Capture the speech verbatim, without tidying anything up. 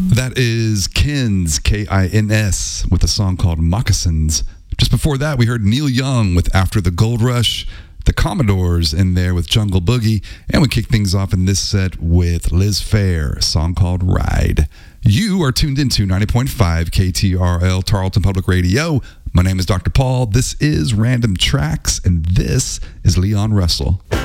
That is Kins, K I N S, with a song called Moccasins. Just before that, we heard Neil Young with After the Gold Rush, the Commodores in there with Jungle Boogie, and we kick things off in this set with Liz Phair, a song called Ride. You are tuned into ninety point five K T R L Tarleton Public Radio. My name is Doctor Paul. This is Random Tracks, and this is Leon Russell.